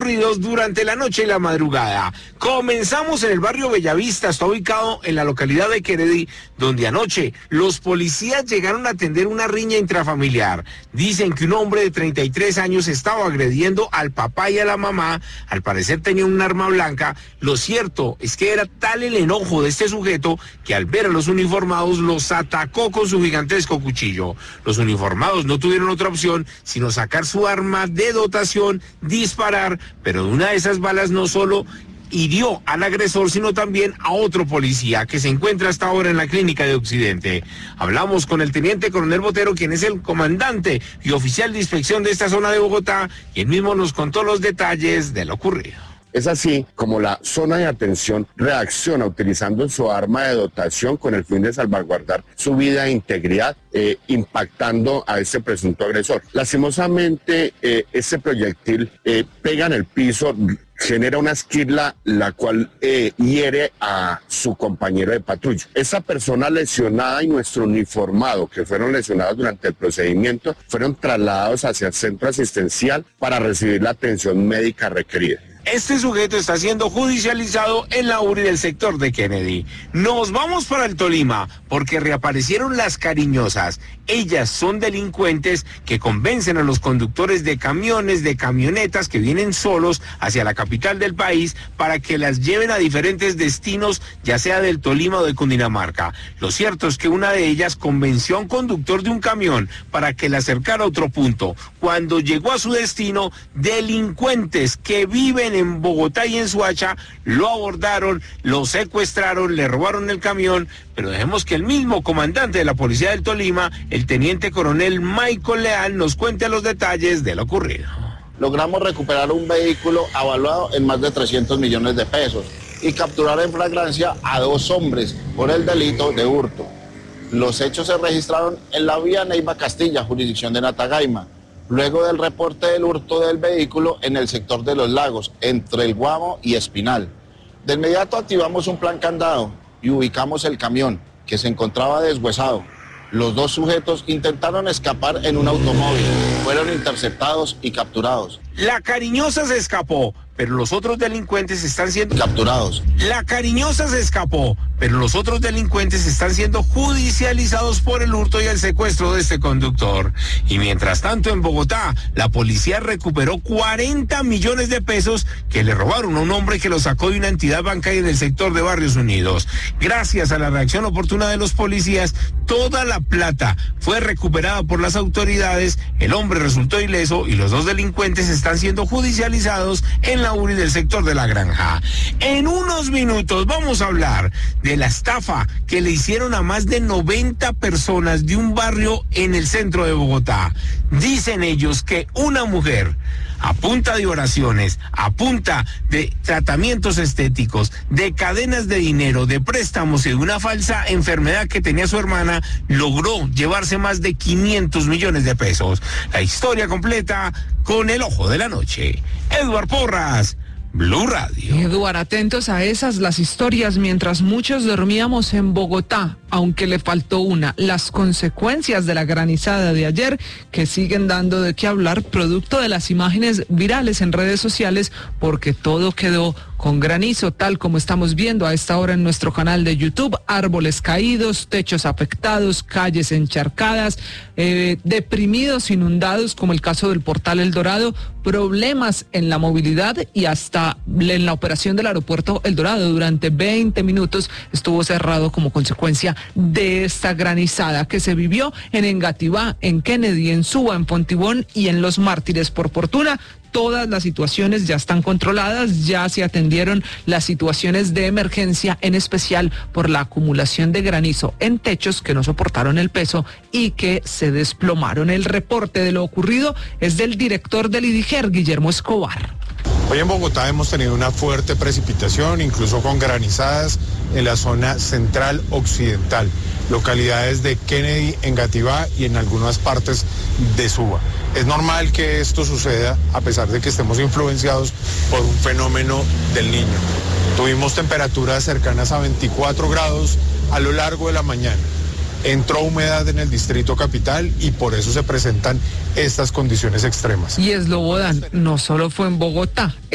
ocurridos durante la noche y la madrugada. Comenzamos en el barrio Bellavista, está ubicado en la localidad de Kennedy, donde anoche los policías llegaron a atender una riña intrafamiliar. Dicen que un hombre de 33 años estaba agrediendo al papá y a la mamá, al parecer tenía un arma blanca. Lo cierto es que era tal el enojo de este sujeto que al ver a los uniformados los atacó con su gigantesco cuchillo. Los uniformados no tuvieron otra opción sino sacar su arma de dotación, disparar, pero de una de esas balas no solo hirió al agresor, sino también a otro policía que se encuentra hasta ahora en la clínica de Occidente. Hablamos con el teniente coronel Botero, quien es el comandante y oficial de inspección de esta zona de Bogotá, y él mismo nos contó los detalles de lo ocurrido. Es así como la zona de atención reacciona utilizando su arma de dotación con el fin de salvaguardar su vida e integridad, impactando a este presunto agresor. Lastimosamente, este proyectil pega en el piso, genera una esquirla, la cual hiere a su compañero de patrulla. Esa persona lesionada y nuestro uniformado, que fueron lesionados durante el procedimiento, fueron trasladados hacia el centro asistencial para recibir la atención médica requerida. Este sujeto está siendo judicializado en la URI del sector de Kennedy. Nos vamos para el Tolima porque reaparecieron las cariñosas. Ellas son delincuentes que convencen a los conductores de camiones, de camionetas que vienen solos hacia la capital del país para que las lleven a diferentes destinos, ya sea del Tolima o de Cundinamarca. Lo cierto es que una de ellas convenció a un conductor de un camión para que la acercara a otro punto. Cuando llegó a su destino, delincuentes que viven en Bogotá y en Soacha lo abordaron, lo secuestraron, le robaron el camión, pero dejemos que el mismo comandante de la policía del Tolima, el teniente coronel Michael Leal, nos cuente los detalles de lo ocurrido. Logramos recuperar un vehículo avaluado en más de 300 millones de pesos y capturar en flagrancia a 2 hombres por el delito de hurto. Los hechos se registraron en la vía Neiva Castilla, jurisdicción de Natagaima, luego del reporte del hurto del vehículo en el sector de Los Lagos, entre El Guamo y Espinal. De inmediato activamos un plan candado y ubicamos el camión, que se encontraba deshuesado. Los 2 sujetos intentaron escapar en un automóvil, fueron interceptados y capturados. La cariñosa se escapó, pero los otros delincuentes están siendo capturados. La cariñosa se escapó, pero los otros delincuentes están siendo judicializados por el hurto y el secuestro de este conductor. Y mientras tanto en Bogotá, la policía recuperó 40 millones de pesos que le robaron a un hombre que lo sacó de una entidad bancaria del sector de Barrios Unidos. Gracias a la reacción oportuna de los policías, toda la plata fue recuperada por las autoridades, el hombre resultó ileso y los 2 delincuentes están siendo judicializados en la URI del sector de La Granja. En unos minutos vamos a hablar de la estafa que le hicieron a más de 90 personas de un barrio en el centro de Bogotá. Dicen ellos que una mujer, a punta de oraciones, a punta de tratamientos estéticos, de cadenas de dinero, de préstamos y de una falsa enfermedad que tenía su hermana, logró llevarse más de 500 millones de pesos. La historia completa con el ojo de la noche. Edward Porras, Blue Radio. Eduard, atentos a las historias mientras muchos dormíamos en Bogotá, aunque le faltó una, las consecuencias de la granizada de ayer que siguen dando de qué hablar producto de las imágenes virales en redes sociales, porque todo quedó con granizo, tal como estamos viendo a esta hora en nuestro canal de YouTube, árboles caídos, techos afectados, calles encharcadas, deprimidos, inundados, como el caso del Portal El Dorado, problemas en la movilidad y hasta en la operación del aeropuerto El Dorado. Durante 20 minutos estuvo cerrado como consecuencia de esta granizada que se vivió en Engativá, en Kennedy, en Suba, en Fontibón y en Los Mártires. Por fortuna, todas las situaciones ya están controladas, ya se atendieron las situaciones de emergencia, en especial por la acumulación de granizo en techos que no soportaron el peso y que se desplomaron. El reporte de lo ocurrido es del director del IDIGER, Guillermo Escobar. Hoy en Bogotá hemos tenido una fuerte precipitación, incluso con granizadas en la zona central occidental, localidades de Kennedy, Engativá y en algunas partes de Suba. Es normal que esto suceda a pesar de que estemos influenciados por un fenómeno del Niño. Tuvimos temperaturas cercanas a 24 grados a lo largo de la mañana. Entró humedad en el distrito capital y por eso se presentan estas condiciones extremas. Y Eslobodan, no solo fue en Bogotá.